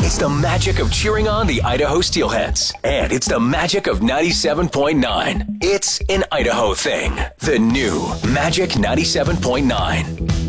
It's the magic of cheering on the Idaho Steelheads. And it's the magic of 97.9. It's an Idaho thing. The new Magic 97.9.